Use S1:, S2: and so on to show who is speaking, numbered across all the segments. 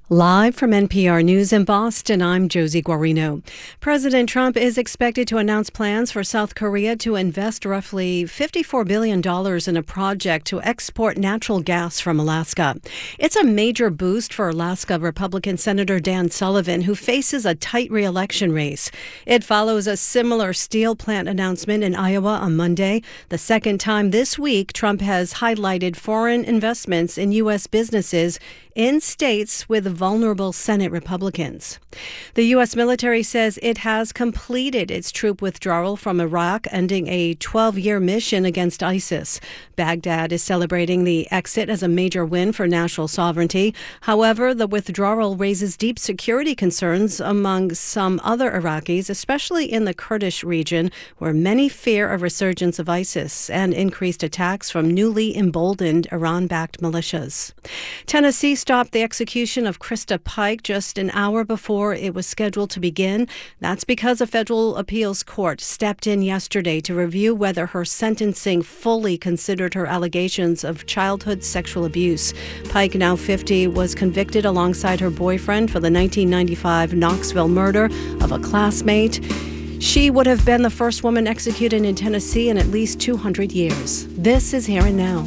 S1: Live from NPR News in Boston, I'm Josie Guarino. President Trump is expected to announce plans for South Korea to invest roughly $54 billion in a project to export natural gas from Alaska. It's a major boost for Alaska Republican Senator Dan Sullivan, who faces a tight re-election race. It follows a similar steel plant announcement in Iowa on Monday. The second time this week, Trump has highlighted foreign investments in U.S. businesses in states with vulnerable Senate Republicans. The U.S. military says it has completed its troop withdrawal from Iraq, ending a 12-year mission against ISIS. Baghdad is celebrating the exit as a major win for national sovereignty. However, the withdrawal raises deep security concerns among some other Iraqis, especially in the Kurdish region, where many fear a resurgence of ISIS and increased attacks from newly emboldened Iran-backed militias. Tennessee stopped the execution of Krista Pike just an hour before it was scheduled to begin. That's because a federal appeals court stepped in yesterday to review whether her sentencing fully considered her allegations of childhood sexual abuse. Pike, now 50, was convicted alongside her boyfriend for the 1995 Knoxville murder of a classmate. She would have been the first woman executed in Tennessee in at least 200 years. This is Here and Now.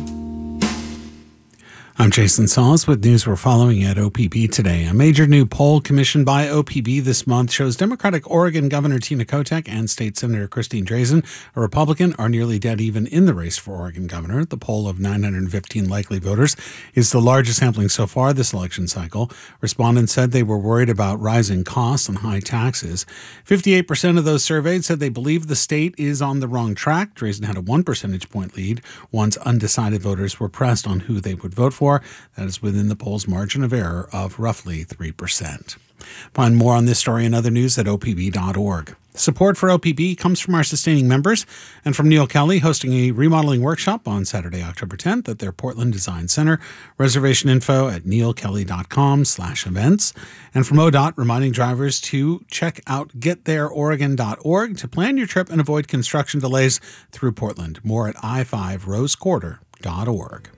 S2: I'm Jason Saws with news we're following at OPB today. A major new poll commissioned by OPB this month shows Democratic Oregon Governor Tina Kotek and State Senator Christine Drazan, a Republican, are nearly dead even in the race for Oregon governor. The poll of 915 likely voters is the largest sampling so far this election cycle. Respondents said they were worried about rising costs and high taxes. 58% of those surveyed said they believe the state is on the wrong track. Drazan had a 1 percentage point lead once undecided voters were pressed on who they would vote for. That is within the poll's margin of error of roughly 3%. Find more on this story and other news at opb.org. Support for OPB comes from our sustaining members and from Neil Kelly, hosting a remodeling workshop on Saturday, October 10th at their Portland Design Center. Reservation info at neilkelly.com/events. And from ODOT, reminding drivers to check out gettthereoregon.org to plan your trip and avoid construction delays through Portland. More at i5rosequarter.org.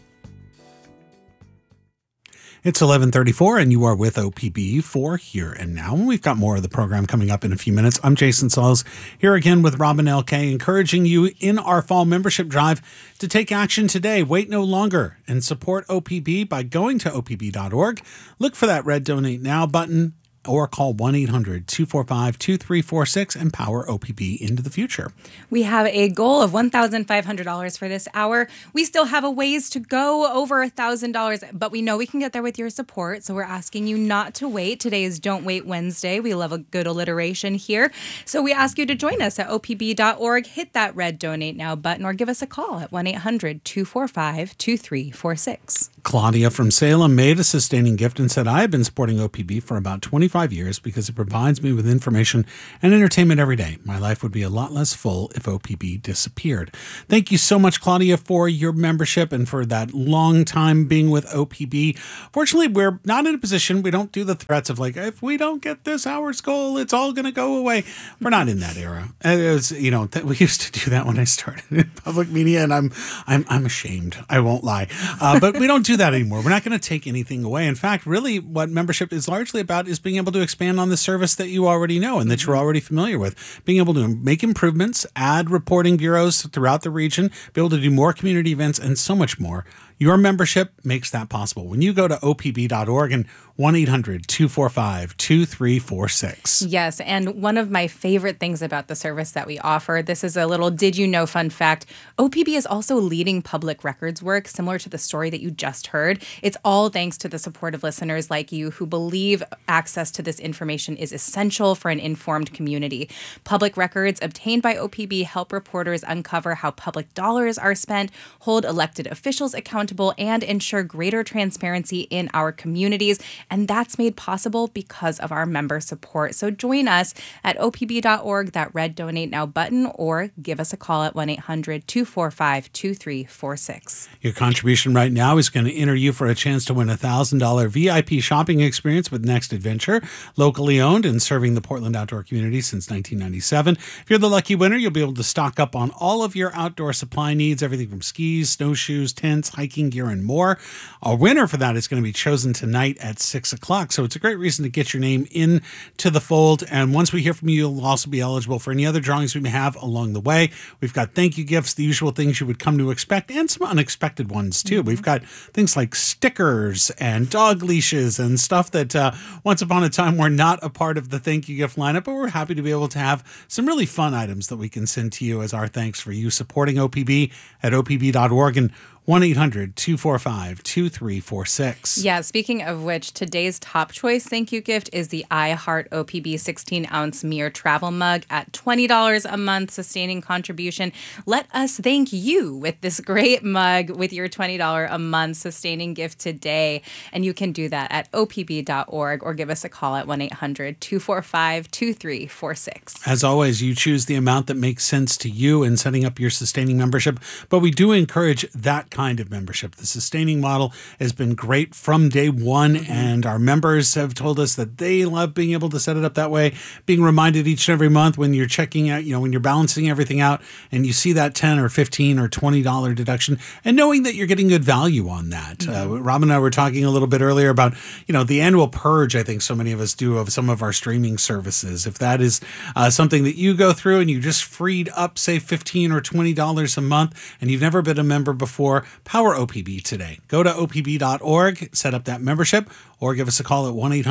S2: It's 11:34, and you are with OPB for Here and Now. We've got more of the program coming up in a few minutes. I'm Jason Saws, here again with Robin L.K., encouraging you in our fall membership drive to take action today. Wait no longer and support OPB by going to opb.org. Look for that red Donate Now button or call 1-800-245-2346 and power OPB into the future.
S3: We have a goal of $1,500 for this hour. We still have a ways to go, over $1,000, but we know we can get there with your support, so we're asking you not to wait. Today is Don't Wait Wednesday. We love a good alliteration here. So we ask you to join us at opb.org, hit that red Donate Now button, or give us a call at 1-800-245-2346.
S2: Claudia from Salem made a sustaining gift and said, I have been supporting OPB for about 25 years because it provides me with information and entertainment every day. My life would be a lot less full if OPB disappeared. Thank you so much, Claudia, for your membership and for that long time being with OPB. Fortunately, we're not in a position, we don't do the threats of like, if we don't get this hour's goal, it's all going to go away. We're not in that era. It was, we used to do that when I started in public media, and I'm ashamed. I won't lie. But we don't do that anymore. We're not going to take anything away. In fact, really what membership is largely about is being able to expand on the service that you already know and that you're already familiar with. Being able to make improvements, add reporting bureaus throughout the region, be able to do more community events, and so much more. Your membership makes that possible. When you go to opb.org and 1-800-245-2346.
S3: Yes, and one of my favorite things about the service that we offer, this is a little did you know fun fact, OPB is also leading public records work similar to the story that you just heard. It's all thanks to the support of listeners like you who believe access to this information is essential for an informed community. Public records obtained by OPB help reporters uncover how public dollars are spent, hold elected officials accountable, and ensure greater transparency in our communities. And that's made possible because of our member support. So join us at opb.org, that red Donate Now button, or give us a call at 1-800-245-2346.
S2: Your contribution right now is going to enter you for a chance to win a $1,000 VIP shopping experience with Next Adventure, locally owned and serving the Portland outdoor community since 1997. If you're the lucky winner, you'll be able to stock up on all of your outdoor supply needs, everything from skis, snowshoes, tents, hiking hiking gear, and more. A winner for that is going to be chosen tonight at 6 o'clock. So it's a great reason to get your name into the fold. And once we hear from you, you'll also be eligible for any other drawings we may have along the way. We've got thank you gifts, the usual things you would come to expect, and some unexpected ones too. We've got things like stickers and dog leashes and stuff that once upon a time were not a part of the thank you gift lineup, but we're happy to be able to have some really fun items that we can send to you as our thanks for you supporting OPB at opb.org and 1-800-245-2346.
S3: Yeah, speaking of which, today's top choice thank you gift is the I Heart OPB 16-ounce Mere travel mug at $20 a month, sustaining contribution. Let us thank you with this great mug with your $20 a month sustaining gift today. And you can do that at opb.org or give us a call at 1-800-245-2346.
S2: As always, you choose the amount that makes sense to you in setting up your sustaining membership, but we do encourage that kind of membership. The sustaining model has been great from day one, and our members have told us that they love being able to set it up that way, being reminded each and every month when you're checking out, when you're balancing everything out and you see that $10 or $15 or $20 deduction, and knowing that you're getting good value on that. Rob and I were talking a little bit earlier about, the annual purge I think so many of us do of some of our streaming services. If that is something that you go through and you just freed up, say, $15 or $20 a month, and you've never been a member before, power OPB today. Go to opb.org, set up that membership, or give us a call at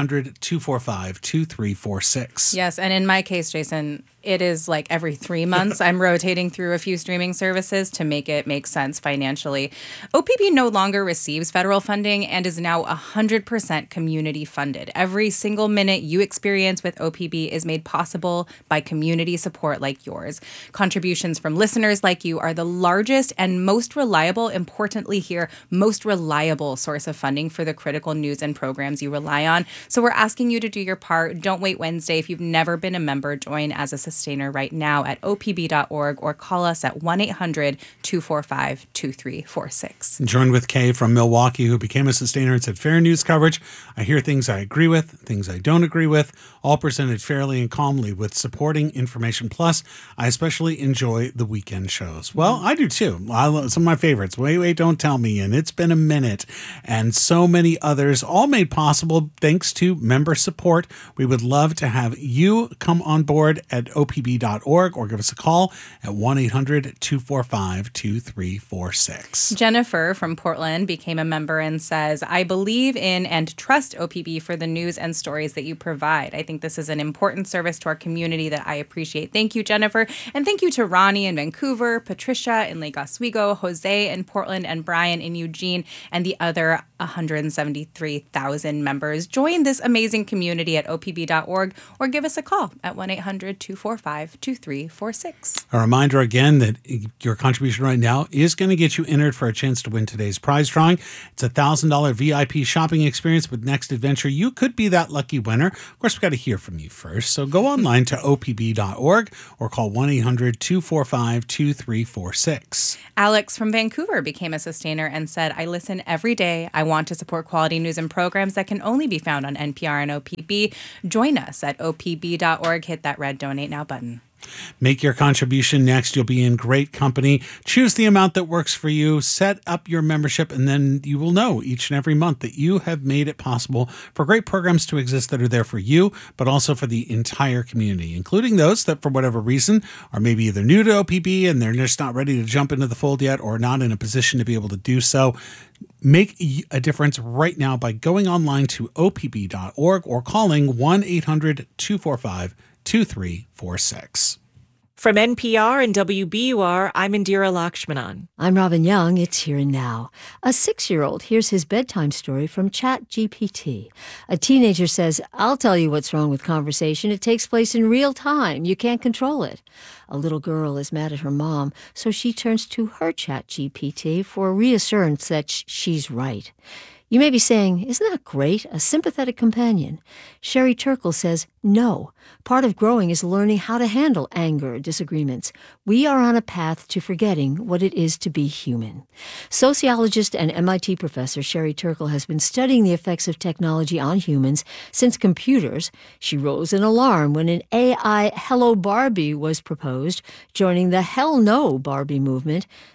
S2: 1-800-245-2346.
S3: Yes, and in my case, Jason, it is like every 3 months I'm rotating through a few streaming services to make it make sense financially. OPB no longer receives federal funding and is now 100% community funded. Every single minute you experience with OPB is made possible by community support like yours. Contributions from listeners like you are the largest and most reliable, importantly here, most reliable source of funding for the critical news and programs you rely on. So we're asking you to do your part. Don't wait Wednesday. If you've never been a member, join as a sustainer right now at opb.org or call us at 1-800-245-2346.
S2: Joined with Kay from Milwaukee, who became a sustainer and said, fair news coverage. I hear things I agree with, things I don't agree with, all presented fairly and calmly with supporting information. Plus, I especially enjoy the weekend shows. Well, I do too. Some of my favorites, Wait, Don't Tell Me, and It's Been a Minute, and so many others, all made possible thanks to member support. We would love to have you come on board at opb.org or give us a call at 1-800-245-2346.
S3: Jennifer from Portland became a member and says, I believe in and trust OPB for the news and stories that you provide. I think this is an important service to our community that I appreciate. Thank you, Jennifer. And thank you to Ronnie in Vancouver, Patricia in Lake Oswego, Jose in Portland, and Brian in Eugene, and the other 173,000 members. Join this amazing community at opb.org or give us a call at 1-800-245-2346.
S2: A reminder again that your contribution right now is going to get you entered for a chance to win today's prize drawing. It's a $1,000 VIP shopping experience with Next Adventure. You could be that lucky winner. Of course, we've got to hear from you first. So go online to opb.org or call 1-800-245-2346.
S3: Alex from Vancouver became a sustainer and said, I listen every day. I want to support quality news and programs that can only be found on NPR and OPB. Join us at opb.org. Hit that red Donate Now button.
S2: Make your contribution next. You'll be in great company. Choose the amount that works for you. Set up your membership, and then you will know each and every month that you have made it possible for great programs to exist that are there for you, but also for the entire community, including those that, for whatever reason, are maybe either new to OPB and they're just not ready to jump into the fold yet or not in a position to be able to do so. Make a difference right now by going online to opb.org or calling 1-800-245-2346.
S4: From NPR and WBUR, I'm Indira Lakshmanan.
S5: I'm Robin Young. It's Here and Now. A 6-year-old hears his bedtime story from ChatGPT. A teenager says, I'll tell you what's wrong with conversation. It takes place in real time. You can't control it. A little girl is mad at her mom, so she turns to her ChatGPT for reassurance that she's right. You may be saying, isn't that great? A sympathetic companion. Sherry Turkle says, no. Part of growing is learning how to handle anger, disagreements. We are on a path to forgetting what it is to be human. Sociologist and MIT professor Sherry Turkle has been studying the effects of technology on humans since computers. She rose an alarm when an AI Hello Barbie was proposed, joining the Hell No Barbie movement.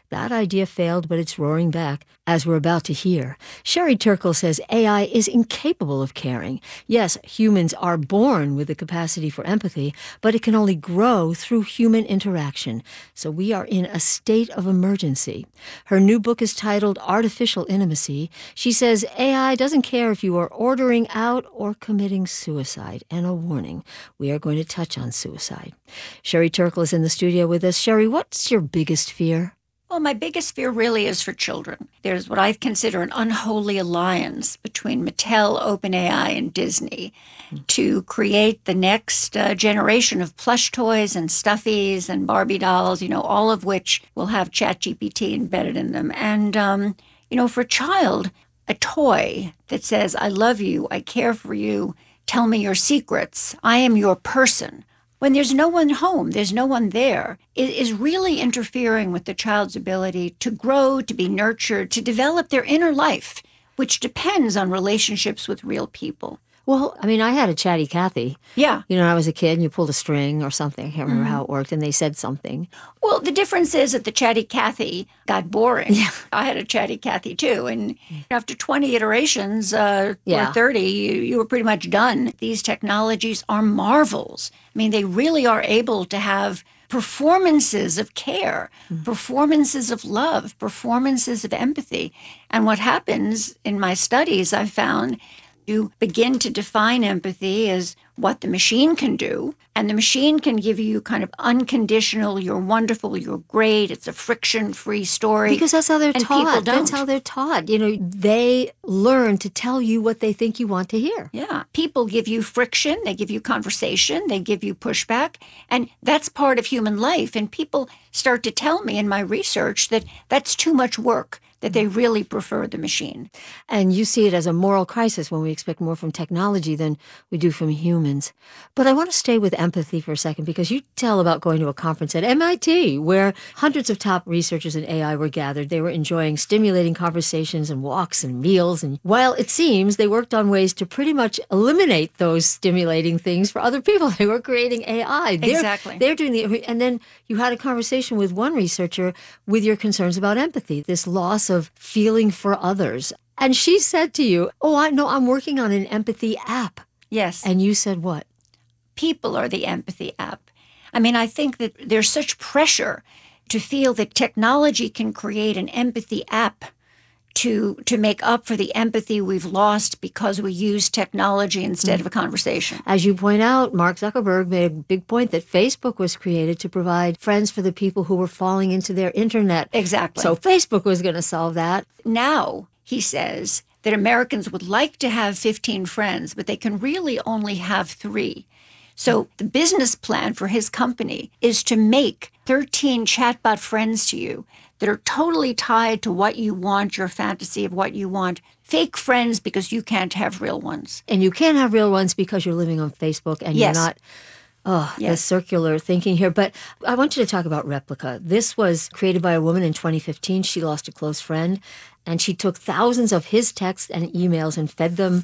S5: That idea failed, but it's roaring back, as we're about to hear. Sherry Turkle says AI is incapable of caring. Yes, humans are born with the capacity for empathy, but it can only grow through human interaction. So we are in a state of emergency. Her new book is titled Artificial Intimacy. She says AI doesn't care if you are ordering out or committing suicide. And a warning, we are going to touch on suicide. Sherry Turkle is in the studio with us. Sherry, what's your biggest fear?
S6: Well, my biggest fear really is for children. There's what I consider an unholy alliance between Mattel, OpenAI, and Disney to create the next generation of plush toys and stuffies and Barbie dolls, all of which will have ChatGPT embedded in them. And, for a child, a toy that says, I love you, I care for you, tell me your secrets, I am your person, when there's no one home, there's no one there, it is really interfering with the child's ability to grow, to be nurtured, to develop their inner life, which depends on relationships with real people.
S5: Well, I had a Chatty Cathy.
S6: Yeah.
S5: I was a kid and you pulled a string or something. I can't remember how it worked, and they said something.
S6: Well, the difference is that the Chatty Cathy got boring.
S5: Yeah.
S6: I had a Chatty Cathy too. And after 20 iterations or 30, you were pretty much done. These technologies are marvels. They really are able to have performances of care, performances of love, performances of empathy. And what happens in my studies, I've found, you begin to define empathy as what the machine can do. And the machine can give you kind of unconditional, you're wonderful, you're great, it's a friction-free story.
S5: Because that's how they're
S6: and
S5: taught.
S6: People don't.
S5: That's how they're taught. They learn to tell you what they think you want to hear.
S6: Yeah. People give you friction, they give you conversation, they give you pushback, and that's part of human life. And people start to tell me in my research that that's too much work, that they really prefer the machine.
S5: And you see it as a moral crisis when we expect more from technology than we do from humans. But I want to stay with empathy for a second, because you tell about going to a conference at MIT where hundreds of top researchers in AI were gathered. They were enjoying stimulating conversations and walks and meals. And while it seems they worked on ways to pretty much eliminate those stimulating things for other people, they were creating AI.
S6: Exactly.
S5: They're doing and then you had a conversation with one researcher with your concerns about empathy, this loss of feeling for others. And she said to you, I know, I'm working on an empathy app.
S6: Yes.
S5: And you said what?
S6: People are the empathy app. I think that there's such pressure to feel that technology can create an empathy app to make up for the empathy we've lost because we use technology instead of a conversation.
S5: As you point out, Mark Zuckerberg made a big point that Facebook was created to provide friends for the people who were falling into their internet.
S6: Exactly.
S5: So Facebook was going to solve that.
S6: Now, he says that Americans would like to have 15 friends, but they can really only have 3. So the business plan for his company is to make 13 chatbot friends to you that are totally tied to what you want, your fantasy of what you want. Fake friends because you can't have real ones.
S5: And you can't have real ones because you're living on Facebook and
S6: Yes.
S5: you're not... the circular thinking here. But I want you to talk about Replika. This was created by a woman in 2015. She lost a close friend, and she took thousands of his texts and emails and fed them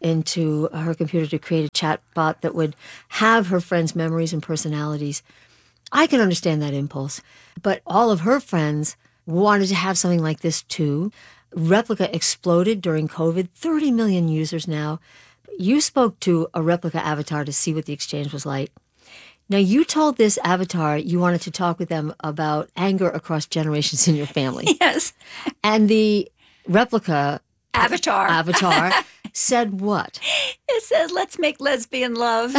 S5: into her computer to create a chatbot that would have her friends' memories and personalities. I can understand that impulse, but all of her friends wanted to have something like this too. Replika exploded during COVID, 30 million users now. You spoke to a Replika avatar to see what the exchange was like. Now, you told this avatar you wanted to talk with them about anger across generations in your family.
S6: Yes.
S5: And the Replika
S6: Avatar
S5: said what?
S6: It says, let's make lesbian love.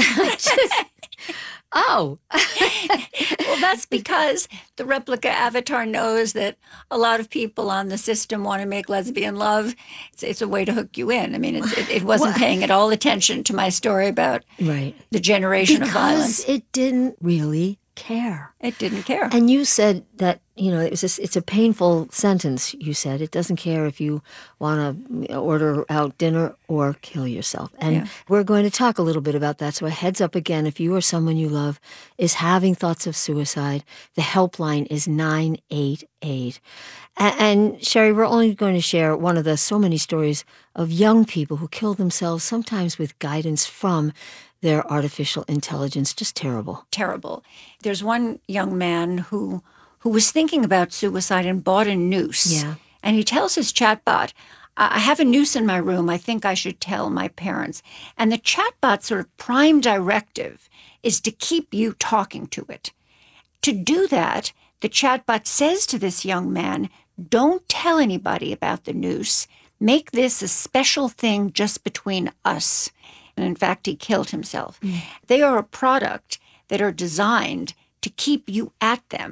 S5: Oh.
S6: Well, that's because the Replika avatar knows that a lot of people on the system want to make lesbian love. It's a way to hook you in. It wasn't paying at all attention to my story about the generation of violence.
S5: Because it didn't really care.
S6: It didn't care.
S5: And you said that, it's a painful sentence, you said. It doesn't care if you want to order out dinner or kill yourself. And we're going to talk a little bit about that. So a heads up again, if you or someone you love is having thoughts of suicide, the helpline is 988. And Sherry, we're only going to share one of the so many stories of young people who kill themselves, sometimes with guidance from their artificial intelligence. Just terrible.
S6: Terrible. There's one young man who who was thinking about suicide and bought a noose.
S5: Yeah.
S6: And he tells his chatbot, I have a noose in my room. I think I should tell my parents. And the chatbot's sort of prime directive is to keep you talking to it. To do that, the chatbot says to this young man, don't tell anybody about the noose. Make this a special thing just between us. And in fact, he killed himself. They are a product that are designed to keep you at them.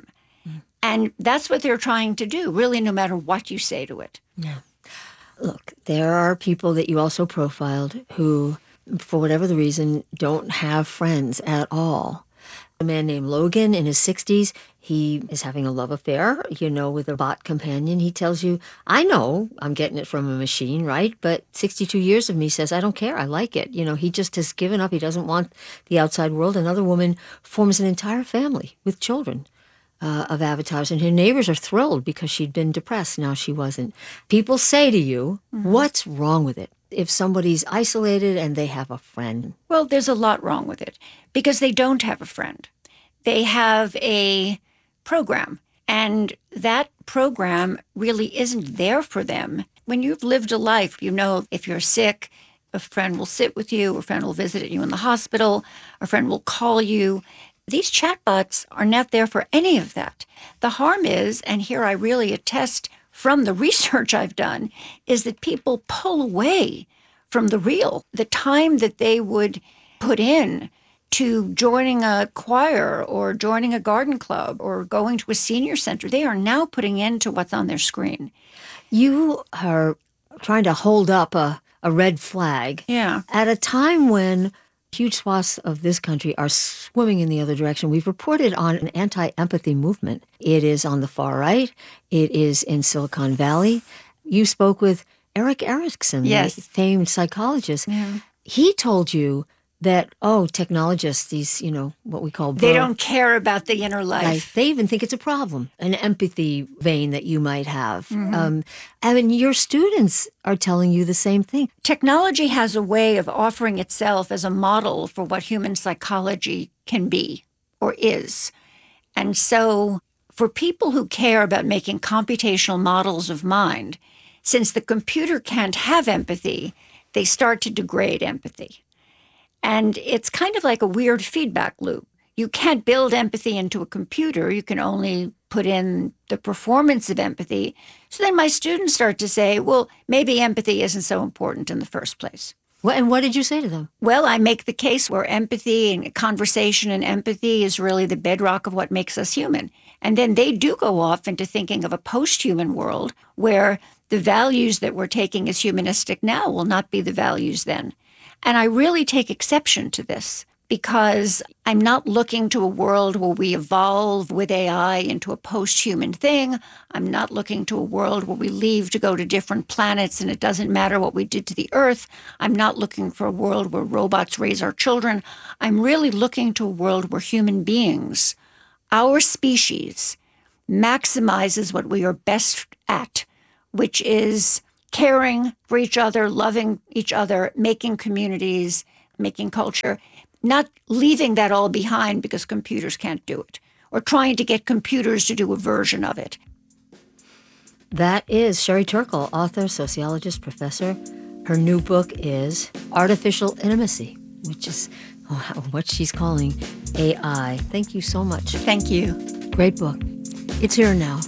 S6: And that's what they're trying to do, really, no matter what you say to it.
S5: Yeah. Look, there are people that you also profiled who, for whatever the reason, don't have friends at all. A man named Logan in his 60s, he is having a love affair, with a bot companion. He tells you, I know I'm getting it from a machine, right? But 62 years of me says, I don't care. I like it. He just has given up. He doesn't want the outside world. Another woman forms an entire family with children of avatars, and her neighbors are thrilled because she'd been depressed. Now she wasn't. People say to you, what's wrong with it? If somebody's isolated and they have a friend.
S6: Well, there's a lot wrong with it because they don't have a friend. They have a program, and that program really isn't there for them. When you've lived a life, if you're sick, a friend will sit with you, a friend will visit you in the hospital, a friend will call you. These chatbots are not there for any of that. The harm is, and here I really attest from the research I've done, is that people pull away from the real. The time that they would put in to joining a choir or joining a garden club or going to a senior center, they are now putting into what's on their screen.
S5: You are trying to hold up a red flag at a time when huge swaths of this country are swimming in the other direction. We've reported on an anti-empathy movement. It is on the far right. It is in Silicon Valley. You spoke with Eric Erickson, the famed psychologist.
S6: Yeah.
S5: He told you that, technologists, these, what we call
S6: they don't care about the inner life.
S5: They even think it's a problem, an empathy vein that you might have. Your students are telling you the same thing.
S6: Technology has a way of offering itself as a model for what human psychology can be or is. And so for people who care about making computational models of mind, since the computer can't have empathy, they start to degrade empathy. And it's kind of like a weird feedback loop. You can't build empathy into a computer. You can only put in the performance of empathy. So then my students start to say, well, maybe empathy isn't so important in the first place.
S5: And what did you say to them?
S6: Well, I make the case where empathy and conversation and empathy is really the bedrock of what makes us human. And then they do go off into thinking of a post-human world where the values that we're taking as humanistic now will not be the values then. And I really take exception to this because I'm not looking to a world where we evolve with AI into a post-human thing. I'm not looking to a world where we leave to go to different planets and it doesn't matter what we did to the Earth. I'm not looking for a world where robots raise our children. I'm really looking to a world where human beings, our species, maximizes what we are best at, which is caring for each other, loving each other, making communities, making culture, not leaving that all behind because computers can't do it, or trying to get computers to do a version of it.
S5: That is Sherry Turkle, author, sociologist, professor. Her new book is Artificial Intimacy, which is what she's calling AI. Thank you so much.
S6: Thank you.
S5: Great book. It's here now.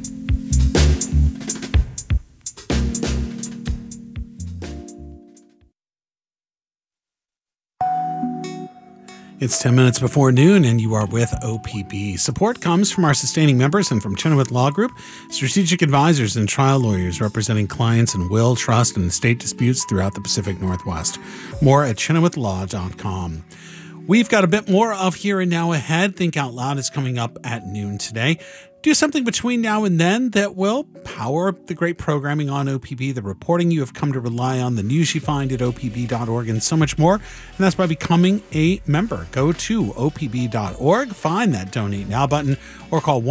S2: It's 10 minutes before noon, and you are with OPB. Support comes from our sustaining members and from Chenoweth Law Group, strategic advisors and trial lawyers representing clients in will, trust, and estate disputes throughout the Pacific Northwest. More at chenowethlaw.com. We've got a bit more of Here and Now ahead. Think Out Loud is coming up at noon today. Do something between now and then that will power the great programming on OPB, the reporting you have come to rely on, the news you find at opb.org, and so much more. And that's by becoming a member. Go to opb.org, find that Donate Now button, or call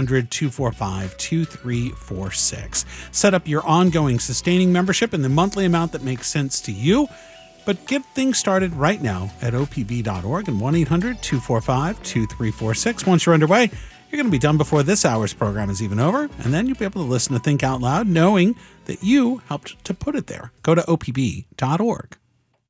S2: 1-800-245-2346. Set up your ongoing sustaining membership in the monthly amount that makes sense to you. But get things started right now at opb.org and 1-800-245-2346. Once you're underway, You're going to be done before this hour's program is even over, and then you'll be able to listen to Think Out Loud knowing that you helped to put it there. Go to opb.org.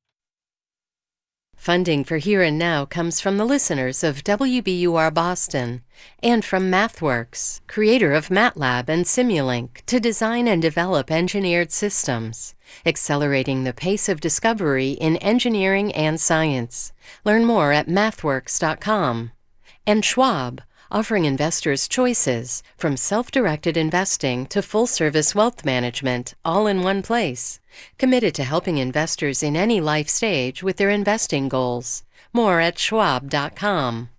S7: Funding for Here and Now comes from the listeners of WBUR Boston and from MathWorks, creator of MATLAB and Simulink, to design and develop engineered systems, accelerating the pace of discovery in engineering and science. Learn more at mathworks.com. And Schwab, offering investors choices from self-directed investing to full-service wealth management, all in one place. Committed to helping investors in any life stage with their investing goals. More at schwab.com.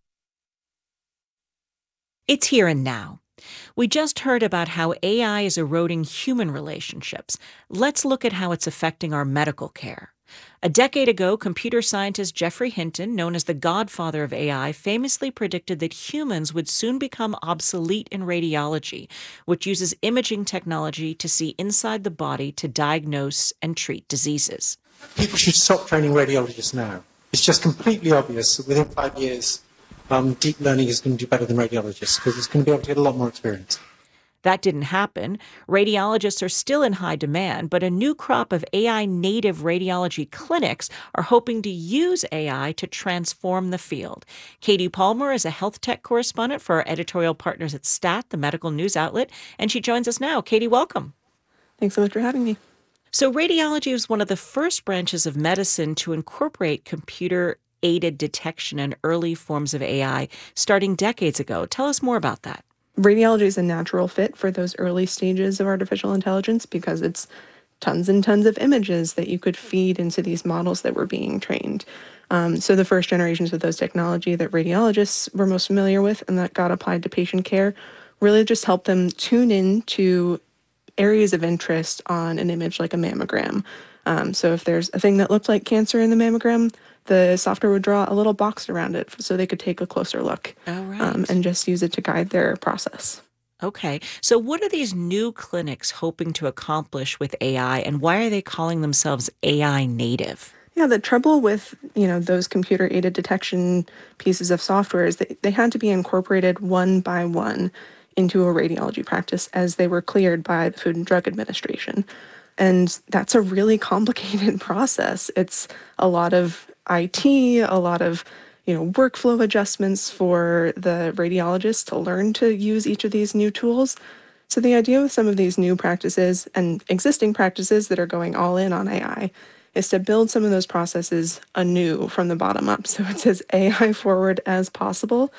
S4: It's Here and Now. We just heard about how AI is eroding human relationships. Let's look at how it's affecting our medical care. A decade ago, computer scientist Geoffrey Hinton, known as the godfather of AI, famously predicted that humans would soon become obsolete in radiology, which uses imaging technology to see inside the body to diagnose and treat diseases.
S8: People should stop training radiologists now. It's just completely obvious that within 5 years, deep learning is going to do better than radiologists because it's going to be able to get a lot more experience.
S4: That didn't happen. Radiologists are still in high demand, but a new crop of AI-native radiology clinics are hoping to use AI to transform the field. Katie Palmer is a health tech correspondent for our editorial partners at STAT, the medical news outlet, and she joins us now. Katie, welcome.
S9: Thanks so much for having me.
S4: So radiology was one of the first branches of medicine to incorporate computer-aided detection and early forms of AI starting decades ago. Tell us more about that.
S9: Radiology is a natural fit for those early stages of artificial intelligence because it's tons and tons of images that you could feed into these models that were being trained. So the first generations of those technology that radiologists were most familiar with and that got applied to patient care really just helped them tune in to areas of interest on an image like a mammogram. So if there's a thing that looked like cancer in the mammogram, the software would draw a little box around it so they could take a closer look.
S4: Oh, right.
S9: And just use it to guide their process.
S4: Okay. So what are these new clinics hoping to accomplish with AI, and why are they calling themselves AI native?
S9: Yeah, the trouble with, those computer-aided detection pieces of software is that they had to be incorporated one by one into a radiology practice as they were cleared by the Food and Drug Administration. And that's a really complicated process. It's a lot of IT, a lot of, workflow adjustments for the radiologists to learn to use each of these new tools. So the idea with some of these new practices and existing practices that are going all in on AI is to build some of those processes anew from the bottom up. So it's as AI forward as possible,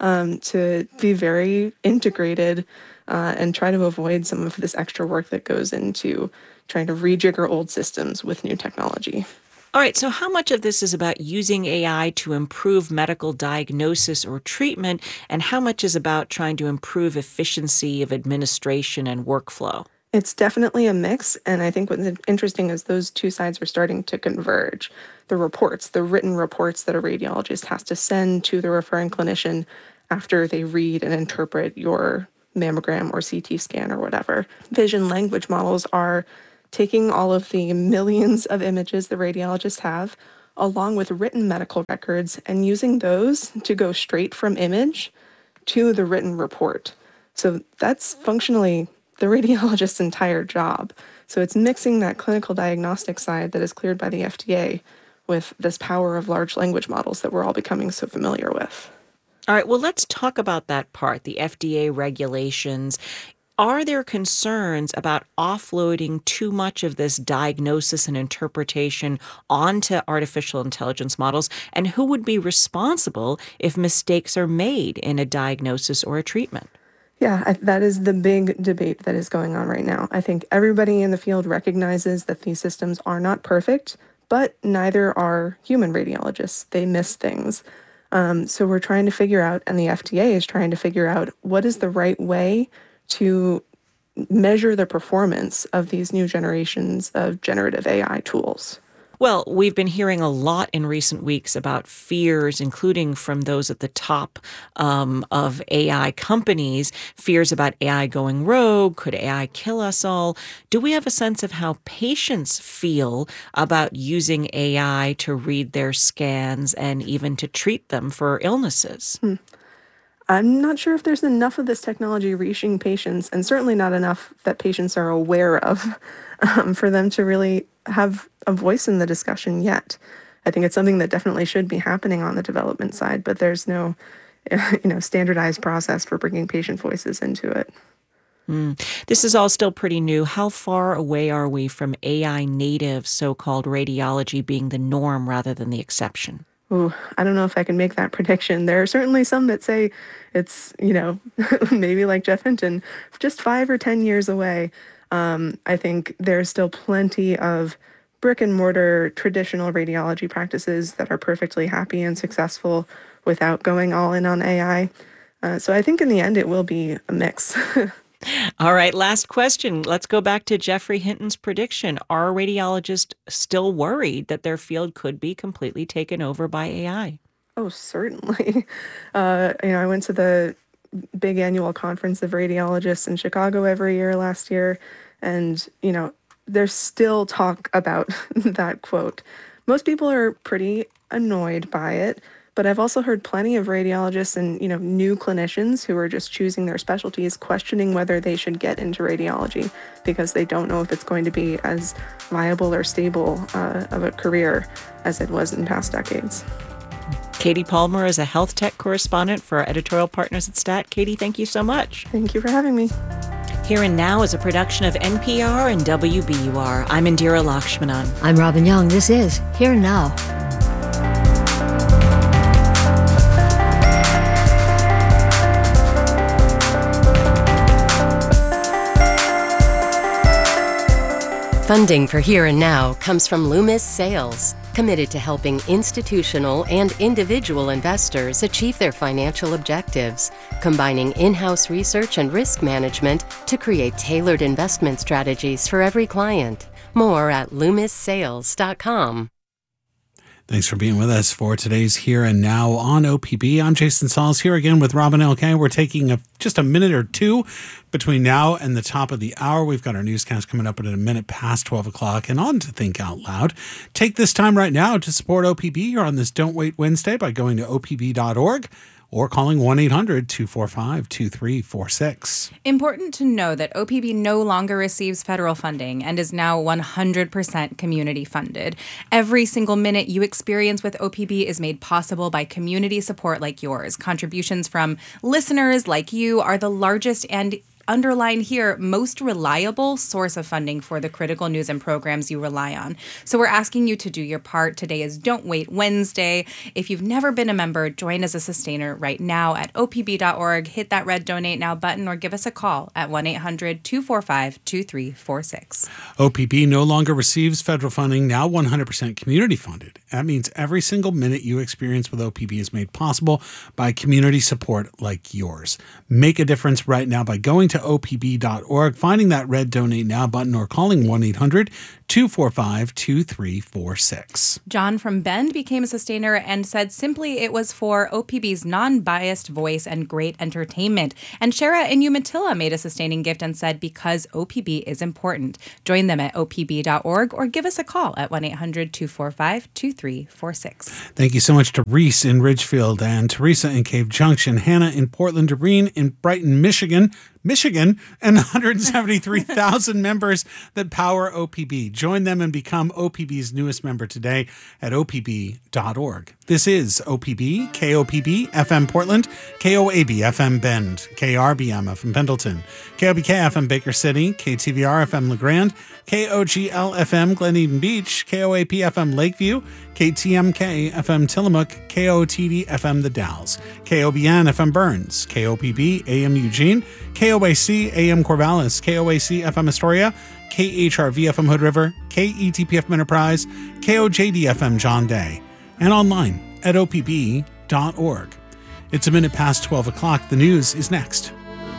S9: to be very integrated and try to avoid some of this extra work that goes into trying to rejigger old systems with new technology.
S4: All right, so how much of this is about using AI to improve medical diagnosis or treatment, and how much is about trying to improve efficiency of administration and workflow?
S9: It's definitely a mix, and I think what's interesting is those two sides are starting to converge. The written reports that a radiologist has to send to the referring clinician after they read and interpret your mammogram or CT scan or whatever. Vision language models are taking all of the millions of images the radiologists have, along with written medical records, and using those to go straight from image to the written report. So that's functionally the radiologist's entire job. So it's mixing that clinical diagnostic side that is cleared by the FDA with this power of large language models that we're all becoming so familiar with.
S4: All right, well, let's talk about that part, the FDA regulations. Are there concerns about offloading too much of this diagnosis and interpretation onto artificial intelligence models? And who would be responsible if mistakes are made in a diagnosis or a treatment?
S9: Yeah, that is the big debate that is going on right now. I think everybody in the field recognizes that these systems are not perfect, but neither are human radiologists. They miss things. So we're trying to figure out, and the FDA is trying to figure out, what is the right way to measure the performance of these new generations of generative AI tools.
S4: Well, we've been hearing a lot in recent weeks about fears, including from those at the top of AI companies, fears about AI going rogue. Could AI kill us all? Do we have a sense of how patients feel about using AI to read their scans and even to treat them for illnesses?
S9: I'm not sure if there's enough of this technology reaching patients, and certainly not enough that patients are aware of, for them to really have a voice in the discussion yet. I think it's something that definitely should be happening on the development side, but there's no, standardized process for bringing patient voices into it.
S4: This is all still pretty new. How far away are we from AI native so-called radiology being the norm rather than the exception?
S9: Ooh, I don't know if I can make that prediction. There are certainly some that say it's, maybe like Jeff Hinton, just 5 or 10 years away. I think there's still plenty of brick and mortar traditional radiology practices that are perfectly happy and successful without going all in on AI. So I think in the end, it will be a mix.
S4: All right, last question. Let's go back to Jeffrey Hinton's prediction. Are radiologists still worried that their field could be completely taken over by AI?
S9: Oh, certainly. I went to the big annual conference of radiologists in Chicago every year last year, and, there's still talk about that quote. Most people are pretty annoyed by it, but I've also heard plenty of radiologists and, new clinicians who are just choosing their specialties, questioning whether they should get into radiology because they don't know if it's going to be as viable or stable of a career as it was in past decades.
S4: Katie Palmer is a health tech correspondent for our editorial partners at STAT. Katie, thank you so much.
S9: Thank you for having me.
S4: Here and Now is a production of NPR and WBUR. I'm Indira Lakshmanan.
S5: I'm Robin Young. This is Here and Now.
S7: Funding for Here and Now comes from Loomis Sales, committed to helping institutional and individual investors achieve their financial objectives, combining in-house research and risk management to create tailored investment strategies for every client. More at loomissales.com.
S2: Thanks for being with us for today's Here and Now on OPB. I'm Jason Sauls here again with Robin L.K. We're taking just a minute or two between now and the top of the hour. We've got our newscast coming up at a minute past 12 o'clock and on to Think Out Loud. Take this time right now to support OPB here on this Don't Wait Wednesday by going to opb.org or calling 1-800-245-2346.
S3: Important to know that OPB no longer receives federal funding and is now 100% community funded. Every single minute you experience with OPB is made possible by community support like yours. Contributions from listeners like you are the largest and, underline here, most reliable source of funding for the critical news and programs you rely on. So we're asking you to do your part. Today is Don't Wait Wednesday. If you've never been a member, join as a sustainer right now at opb.org. Hit that red Donate Now button or give us a call at 1-800-245-2346.
S2: OPB no longer receives federal funding, now 100% community funded. That means every single minute you experience with OPB is made possible by community support like yours. Make a difference right now by going to opb.org, finding that red Donate Now button, or calling 1-800-245-2346.
S3: John from Bend became a sustainer and said simply it was for OPB's non-biased voice and great entertainment. And Shara in Umatilla made a sustaining gift and said because OPB is important. Join them at opb.org or give us a call at 1-800-245-2346.
S2: Thank you so much to Reese in Ridgefield and Teresa in Cave Junction, Hannah in Portland, Doreen in Brighton, Michigan, and 173,000 members that power OPB. Join them and become OPB's newest member today at opb.org. This is OPB, KOPB, FM Portland, KOAB, FM Bend, KRBM, FM Pendleton, KOBK, FM Baker City, KTVR, FM LeGrand, KOGL, FM Glen Eden Beach, KOAP, FM Lakeview, KTMK, FM Tillamook, KOTD, FM The Dalles, KOBN, FM Burns, KOPB, AM Eugene, KOAC, AM Corvallis, KOAC, FM Astoria, KHRV, FM Hood River, KETP, FM Enterprise, KOJD, FM John Day, and online at opb.org. It's a minute past 12 o'clock. The news is next.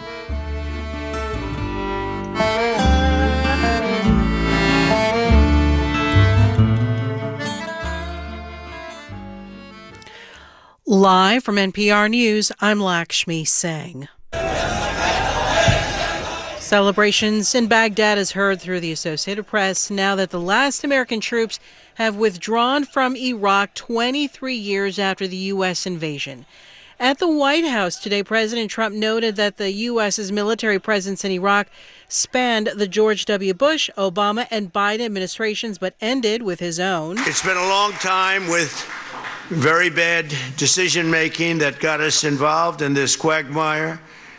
S10: Live from NPR News, I'm Lakshmi Singh. Celebrations in Baghdad is heard through the Associated Press now that the last American troops have withdrawn from Iraq 23 years after the U.S. invasion. At the White House today, President Trump noted that the U.S.'s military presence in Iraq spanned the George W. Bush, Obama, and Biden administrations, but ended with his own.
S11: It's been a long time with very bad decision-making that got us involved in this quagmire.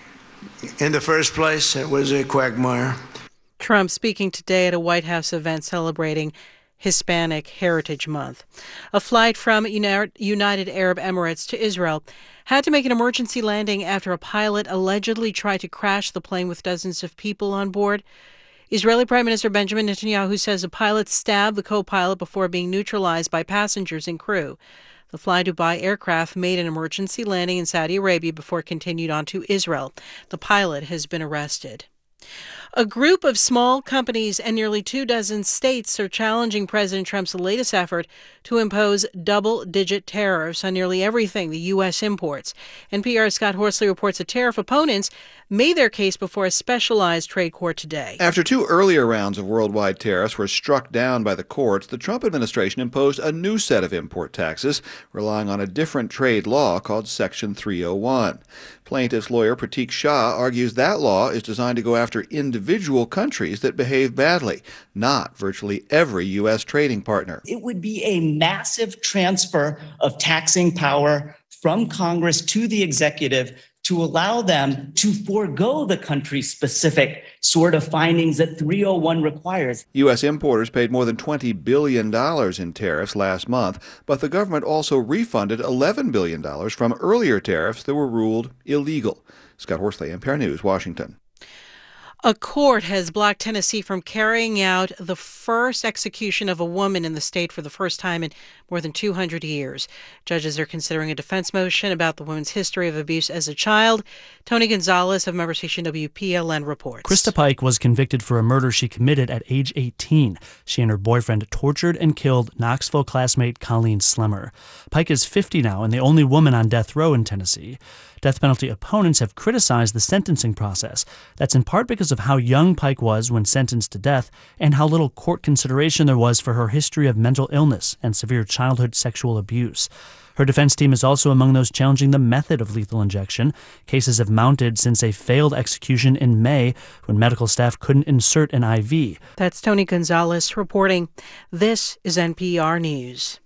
S11: In the first place, it was a quagmire.
S10: Trump speaking today at a White House event celebrating Hispanic Heritage Month. A flight from United Arab Emirates to Israel had to make an emergency landing after a pilot allegedly tried to crash the plane with dozens of people on board. Israeli Prime Minister Benjamin Netanyahu says the pilot stabbed the co-pilot before being neutralized by passengers and crew. The Fly Dubai aircraft made an emergency landing in Saudi Arabia before it continued on to Israel. The pilot has been arrested. A group of small companies and nearly 24 states are challenging President Trump's latest effort to impose double-digit tariffs on nearly everything the U.S. imports. NPR's Scott Horsley reports that tariff opponents made their case before a specialized trade court today.
S12: After 2 earlier rounds of worldwide tariffs were struck down by the courts, the Trump administration imposed a new set of import taxes, relying on a different trade law called Section 301. Plaintiff's lawyer Pratik Shah argues that law is designed to go after individual countries that behave badly, not virtually every U.S. trading partner.
S13: It would be a massive transfer of taxing power from Congress to the executive to allow them to forego the country-specific sort of findings that 301 requires.
S12: U.S. importers paid more than $20 billion in tariffs last month, but the government also refunded $11 billion from earlier tariffs that were ruled illegal. Scott Horsley, NPR News, Washington.
S10: A court has blocked Tennessee from carrying out the first execution of a woman in the state for the first time in more than 200 years. Judges are considering a defense motion about the woman's history of abuse as a child. Tony Gonzalez of member station WPLN reports.
S14: Krista Pike was convicted for a murder she committed at age 18. She and her boyfriend tortured and killed Knoxville classmate Colleen Slemmer. Pike is 50 now and the only woman on death row in Tennessee. Death penalty opponents have criticized the sentencing process. That's in part because of how young Pike was when sentenced to death and how little court consideration there was for her history of mental illness and severe childhood sexual abuse. Her defense team is also among those challenging the method of lethal injection. Cases have mounted since a failed execution in May when medical staff couldn't insert an IV.
S10: That's Tony Gonzalez reporting. This is NPR News.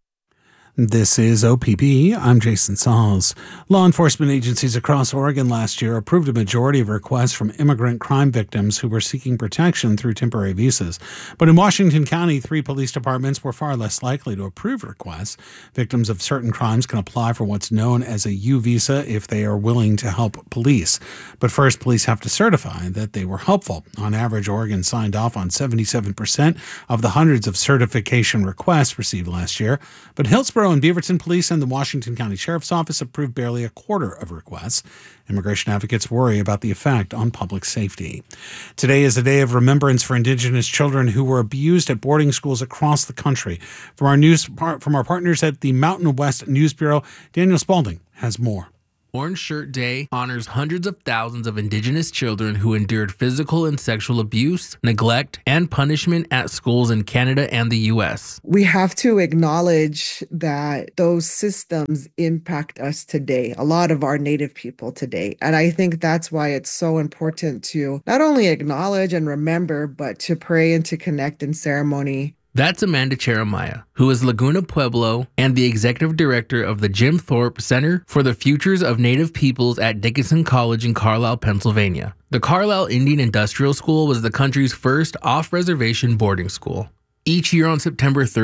S2: This is OPB. I'm Jason Sauls. Law enforcement agencies across Oregon last year approved a majority of requests from immigrant crime victims who were seeking protection through temporary visas. But in Washington County, 3 police departments were far less likely to approve requests. Victims of certain crimes can apply for what's known as a U visa if they are willing to help police. But first, police have to certify that they were helpful. On average, Oregon signed off on 77% of the hundreds of certification requests received last year. But Hillsborough and Beaverton Police and the Washington County Sheriff's Office approved barely a quarter of requests. Immigration advocates worry about the effect on public safety. Today is a day of remembrance for Indigenous children who were abused at boarding schools across the country. From our partners at the Mountain West News Bureau, Daniel Spalding has more.
S15: Orange Shirt Day honors hundreds of thousands of Indigenous children who endured physical and sexual abuse, neglect, and punishment at schools in Canada and the U.S.
S16: We have to acknowledge that those systems impact us today, a lot of our Native people today. And I think that's why it's so important to not only acknowledge and remember, but to pray and to connect in ceremony.
S15: That's Amanda Cheremiah, who is Laguna Pueblo and the executive director of the Jim Thorpe Center for the Futures of Native Peoples at Dickinson College in Carlisle, Pennsylvania. The Carlisle Indian Industrial School was the country's first off-reservation boarding school. Each year on September 3rd,